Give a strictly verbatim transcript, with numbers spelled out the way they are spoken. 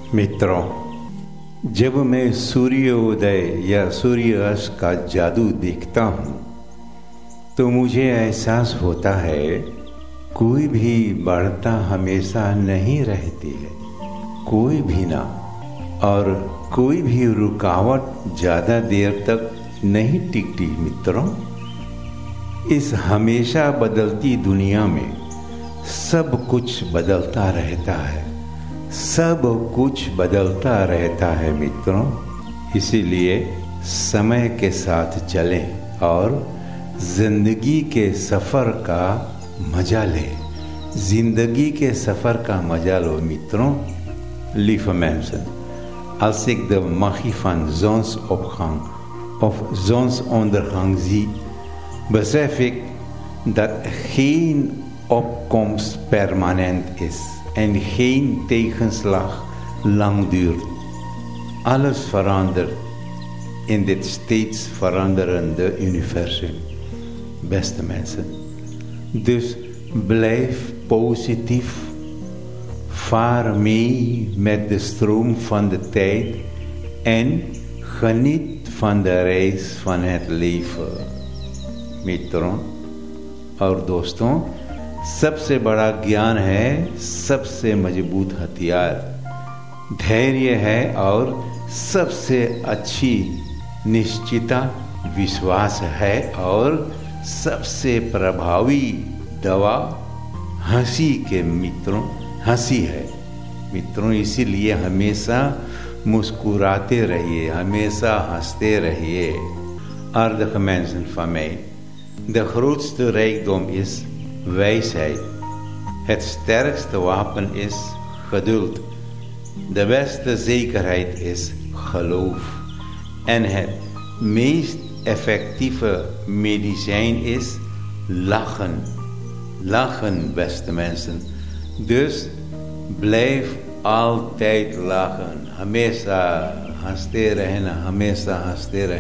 मित्रों, जब मैं सूर्योदय या सूर्यास्त का जादू देखता हूँ तो मुझे एहसास होता है कोई भी बढ़ता हमेशा नहीं रहती है, कोई भी ना, और कोई भी रुकावट ज़्यादा देर तक नहीं टिकती। मित्रों, इस हमेशा बदलती दुनिया में सब कुछ बदलता रहता है, सब कुछ बदलता रहता है मित्रों। इसीलिए समय के साथ चलें और जिंदगी के सफ़र का मजा लें, जिंदगी के सफ़र का मजा लो मित्रों। Lieve mensen, als ik de magie van zonsopgang of zonsondergang zie, besef ik dat geen opkomst permanent is en geen tegenslag lang duurt. Alles verandert in dit steeds veranderende universum, beste mensen. Dus blijf positief, vaar mee met de stroom van de tijd en geniet van de reis van het leven. मित्रों और दोस्तों, सबसे बड़ा ज्ञान है सबसे मजबूत हथियार, धैर्य है और सबसे अच्छी निश्चिता विश्वास है, और सबसे प्रभावी दवा हंसी के मित्रों हंसी है। मित्रों, इसीलिए हमेशा मुस्कुराते रहिए, हमेशा हंसते रहिए। Aardige mensen van mij, de grootste rijkdom is wijsheid. Het sterkste wapen is geduld. De beste zekerheid is geloof. En het meest effectieve medicijn is lachen. Lachen, beste mensen. Dus blijf altijd lachen. हमेशा हंसते रहना, हमेशा हंसते रहना।